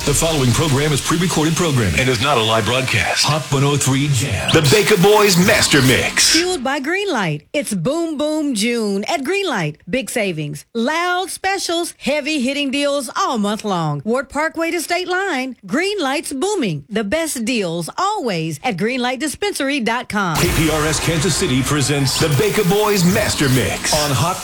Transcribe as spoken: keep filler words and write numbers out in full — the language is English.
The following program is pre-recorded programming and is not a live broadcast. Hot one oh three Jams. The Baker Boys Master Mix. Fueled by Greenlight. It's Boom Boom June at Greenlight. Big savings, loud specials, heavy hitting deals all month long. Ward Parkway to State Line. Greenlight's booming. The best deals always at greenlight dispensary dot com. K P R S Kansas City presents the Baker Boys Master Mix on Hot